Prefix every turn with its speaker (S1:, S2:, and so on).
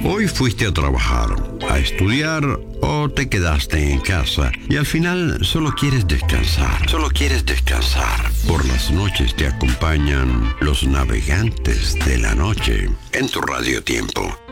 S1: Hoy fuiste a trabajar, a estudiar o te quedaste en casa y al final solo quieres descansar. Solo quieres descansar. Por las noches te acompañan los navegantes de la noche en tu Radio Tiempo.